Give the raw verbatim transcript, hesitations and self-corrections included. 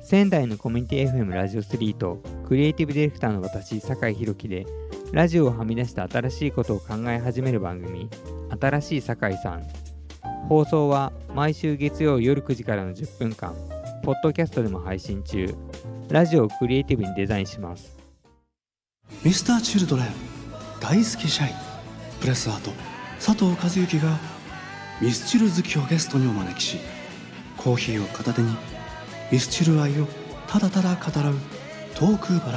仙台のコミュニティ エフエム ラジオスリーとクリエイティブディレクターの私酒井宏樹でラジオをはみ出した新しいことを考え始める番組、新しい酒井さん。放送は毎週月曜夜くじからのじゅっぷんかん、ポッドキャストでも配信中。ラジオをクリエイティブにデザインします。 ミスターチルドレン大好き社員プレスアート佐藤和幸がミスチル好きをゲストにお招きし、コーヒーを片手にミスチル愛をただただ語らうトークバラエティ。